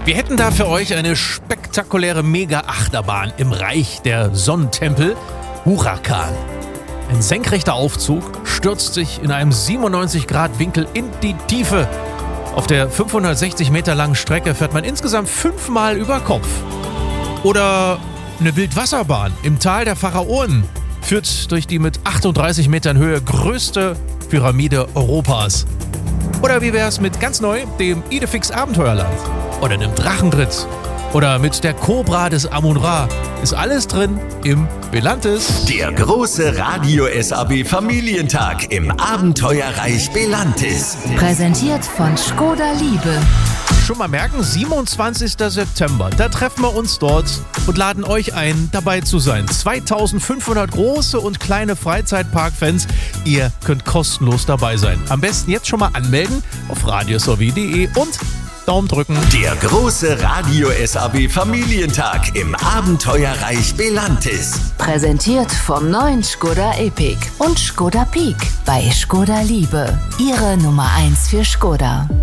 Wir hätten da für euch eine spektakuläre Mega-Achterbahn im Reich der Sonnentempel, Huracan. Ein senkrechter Aufzug stürzt sich in einem 97-Grad-Winkel in die Tiefe. Auf der 560 Meter langen Strecke fährt man insgesamt 5-mal über Kopf. Oder eine Wildwasserbahn im Tal der Pharaonen führt durch die mit 38 Metern Höhe größte Pyramide Europas. Oder wie wär's mit ganz neu, dem Idefix Abenteuerland? Oder einem Drachenritt? Oder mit der Cobra des Amun-Ra? Ist alles drin im Belantis. Der große Radio SAB Familientag im Abenteuerreich Belantis. Präsentiert von Škoda Liebe. Schon mal merken, 27. September, da treffen wir uns dort und laden euch ein, dabei zu sein. 2500 große und kleine Freizeitparkfans, ihr könnt kostenlos dabei sein. Am besten jetzt schon mal anmelden auf radiosav.de und Daumen drücken. Der große Radio SAB Familientag im Abenteuerreich Belantis. Präsentiert vom neuen Škoda Epiq und Škoda Peak bei Škoda Liebe. Ihre Nummer 1 für Škoda.